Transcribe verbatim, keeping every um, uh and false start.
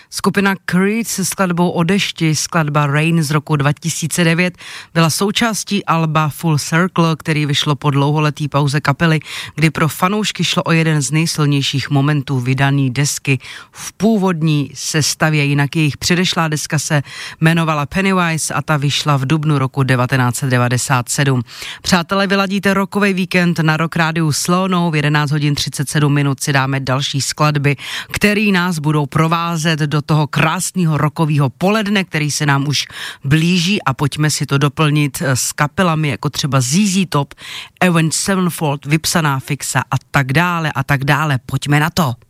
Skupina Creed se skladbou O dešti, skladba Rain z roku dva tisíce devět, byla součástí alba Full Circle, který vyšlo po dlouholetý pauze kapely, kdy pro fanoušky šlo o jeden z nejsilnějších momentů vydaný desky v původní sestavě, jinak jejich předešlá deska se jmenovala Pennywise a ta vyšla v dubnu roku devatenáct set devadesát sedm. Přátelé, vyladíte rockový víkend na Rock Rádiu Slonou, v jedenáct hodin třicet sedm minut si dáme další skladby, který nás budou provázet do toho krásného rockového poledne, který se nám už blíží, a pojďme si to doplnit s kapelami jako třeba Z Z Top, Avenged Sevenfold, Vypsaná fixa a tak dále a tak dále. Pojďme na to.